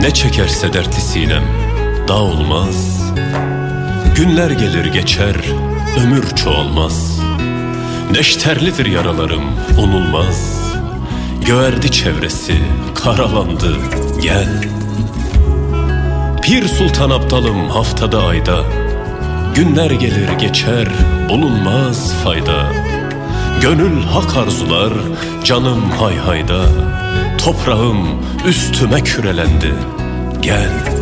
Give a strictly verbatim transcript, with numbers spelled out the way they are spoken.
Ne çekerse dertli sinem dağ olmaz. Günler gelir geçer, ömür çoğalmaz. Neşterlidir yaralarım, unulmaz. Göğerdi çevresi, karalandı, gel. Pir Sultan Abdalım haftada ayda. Günler gelir geçer, bulunmaz fayda. Gönül hak arzular, canım hay hayda. Toprağım üstüme kürelendi, gel.